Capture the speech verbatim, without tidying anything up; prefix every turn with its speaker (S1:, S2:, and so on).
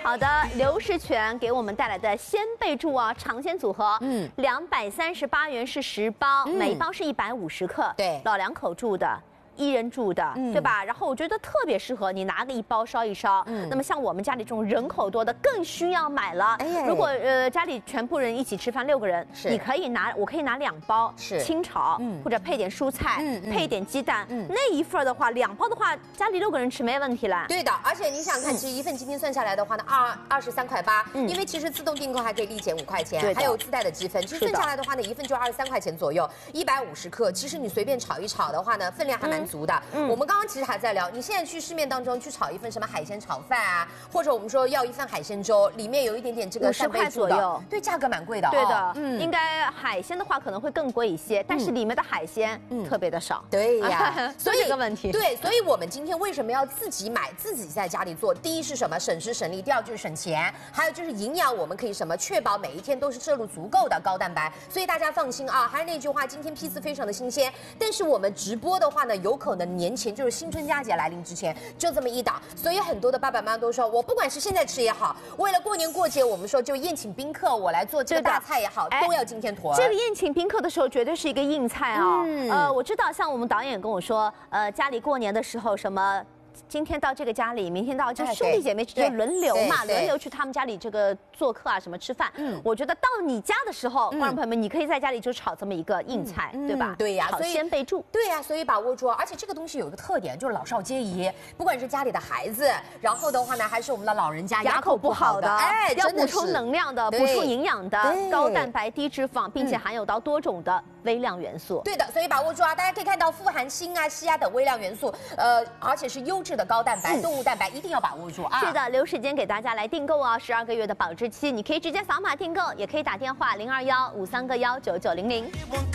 S1: 好的，刘世全给我们带来的鲜贝柱啊，尝鲜组合，
S2: 嗯，
S1: 两百三十八元是十包，
S2: 嗯、
S1: 每包是一百五十克，
S2: 对，
S1: 老两口住的。一人住的，嗯、对吧？然后我觉得特别适合你拿个一包烧一烧。嗯，那么像我们家里这种人口多的，更需要买了。哎，如果呃家里全部人一起吃饭，六个人，你可以拿，我可以拿两包，是清炒，嗯，或者配点蔬菜，嗯，配点鸡蛋，嗯，那一份的话，两包的话，家里六个人吃没问题啦。
S2: 对的，而且你想看，其实一份今天算下来的话呢，二二十三块八，嗯，因为其实自动订购还可以立减五块钱，还有自带的积分，其实算下来的话呢，一份就二十三块钱左右，一百五十克，其实你随便炒一炒的话呢，分量还蛮足的，嗯，我们。我们刚刚其实还在聊，你现在去市面当中去炒一份什么海鲜炒饭啊，或者我们说要一份海鲜粥，里面有一点点这个
S1: 五十块左右，
S2: 对，价格蛮贵的。
S1: 对的，嗯，应该海鲜的话可能会更贵一些，但是里面的海鲜特别的少。
S2: 对呀，
S1: 所以这个问题。
S2: 对，所以我们今天为什么要自己买，自己在家里做？第一是什么？省时省力；第二就是省钱，还有就是营养，我们可以什么？确保每一天都是摄入足够的高蛋白。所以大家放心啊，还是那句话，今天批次非常的新鲜，但是我们直播的话呢，有可能年前。就是新春佳节来临之前，就这么一档，所以很多的爸爸妈妈都说，我不管是现在吃也好，为了过年过节，我们说就宴请宾客，我来做这个大菜也好，都要今天坨。
S1: 这个宴请宾客的时候，绝对是一个硬菜啊、哦。嗯、呃，我知道，像我们导演跟我说，呃，家里过年的时候什么。今天到这个家里，明天到，就是兄弟姐妹就轮流嘛，轮流去他们家里这个做客啊，什么吃饭。嗯，我觉得到你家的时候，观众朋友们，你可以在家里就炒这么一个硬菜，对吧？
S2: 对呀，
S1: 炒鲜贝柱。
S2: 对呀，所以把握住。而且这个东西有一个特点，就是老少皆宜，不管是家里的孩子，然后的话呢，还是我们的老人家，
S1: 牙口不好的，哎，要补充能量的，补充营养的，高蛋白、低脂肪，并且含有到多种的微量元素。
S2: 对的，所以把握住啊！大家可以看到富含锌啊、硒啊等微量元素，呃，而且是优质的高蛋白。动物蛋白一定要把握住啊！
S1: 是的，留时间给大家来订购啊，十二个月的保质期，你可以直接扫码订购，也可以打电话零二幺五三个幺九九零零。